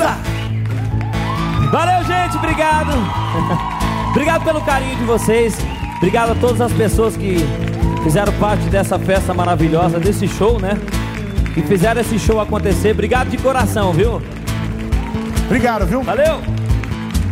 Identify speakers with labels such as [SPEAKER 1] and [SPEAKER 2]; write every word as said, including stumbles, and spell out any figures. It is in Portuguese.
[SPEAKER 1] Força!
[SPEAKER 2] Valeu, gente, obrigado. Obrigado pelo carinho de vocês. Obrigado a todas as pessoas que fizeram parte dessa festa maravilhosa, desse show, né? Que fizeram esse show acontecer. Obrigado de coração, viu?
[SPEAKER 1] Obrigado, viu?
[SPEAKER 2] Valeu!